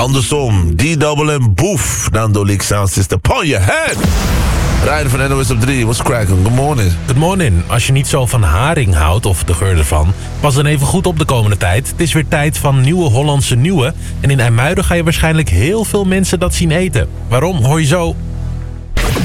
Andersom, D-double en Boef. Nando Leak Sound System. Upon your head. Rijden van NOS op 3. What's cracking? Good morning. Good morning. Als je niet zo van haring houdt, of de geur ervan, pas dan even goed op de komende tijd. Het is weer tijd van Nieuwe Hollandse Nieuwe. En in IJmuiden ga je waarschijnlijk heel veel mensen dat zien eten. Waarom, hoor je zo.